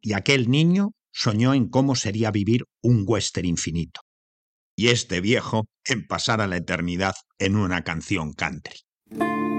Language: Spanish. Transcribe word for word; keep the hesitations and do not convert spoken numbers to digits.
y aquel niño soñó en cómo sería vivir un western infinito. Y este viejo en pasar a la eternidad en una canción country.